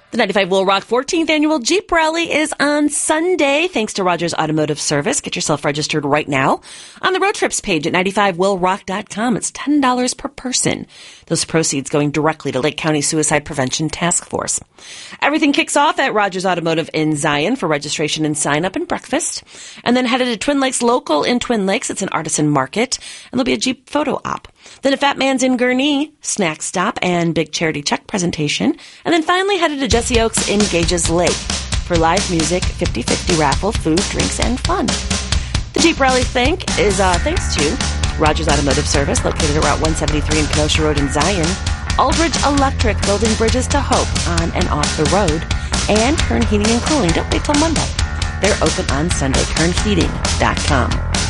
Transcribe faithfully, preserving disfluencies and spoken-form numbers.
The ninety-five Will Rock fourteenth Annual Jeep Rally is on Sunday, thanks to Rogers Automotive Service. Get yourself registered right now on the road trips page at ninety-five will rock dot com. It's ten dollars per person. Those proceeds going directly to Lake County Suicide Prevention Task Force. Everything kicks off at Rogers Automotive in Zion for registration and sign-up and breakfast. And then headed to Twin Lakes Local in Twin Lakes. It's an artisan market. And there'll be a Jeep photo op. Then a Fat Man's in Gurnee, snack stop, and big charity check presentation. And then finally headed to Jesse Oaks in Gages Lake for live music, fifty-fifty raffle, food, drinks, and fun. The Jeep Rally thank is uh, thanks to Rogers Automotive Service, located at Route one seventy-three and Kenosha Road in Zion, Aldridge Electric, building bridges to hope on and off the road, and Kern Heating and Cooling. Don't wait till Monday. They're open on Sunday, kern heating dot com.